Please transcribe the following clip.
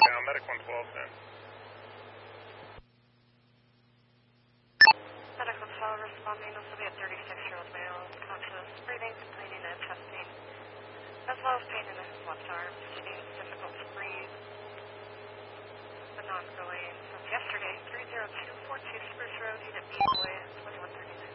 down. Medic 112 then. Medic 112 responding. This will be a 36-year-old male, conscious, breathing, complaining, and chest pain, as well as pain in his left arm. Seems difficult to breathe. Been ongoing since yesterday. 30242 Spruce Road, unit B boy, with 139.